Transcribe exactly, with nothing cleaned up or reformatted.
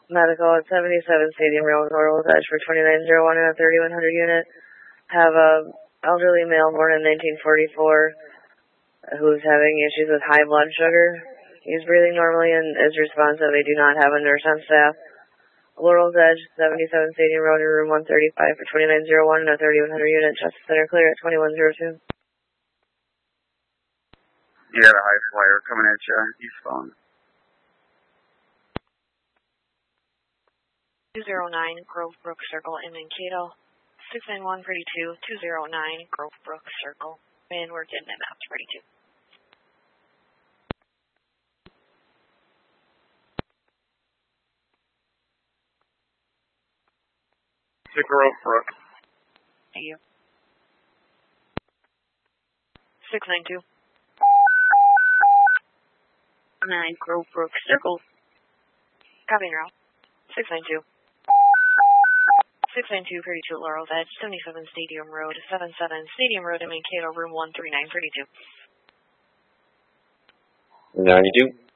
Medical at seventy-seven Stadium Road, Norwood Edge for twenty-nine oh one in a thirty-one hundred unit. Have a elderly male born in nineteen forty-four who's having issues with high blood sugar. He's breathing normally and is responsive. They do not have a nurse on staff. Laurel's Edge, seventy-seven Stadium Road, room one thirty-five for twenty-nine oh one in a thirty-one hundred unit. Justice Center clear at twenty-one oh two. Yeah, the high flyer coming at you, eastbound. two oh nine Grove Brook Circle in Mankato. six nine one thirty-two, two oh nine Grove Brook Circle. And we're getting it up to thirty-two. To Grove Brook. Thank you. six nine two. nine Grove Brook Circle. Copy route. six nine two. six nine two thirty-two Laurel's Edge, seventy-seven Stadium Road, seventy-seven Stadium Road in Mankato, room one three nine thirty-two. ninety-two.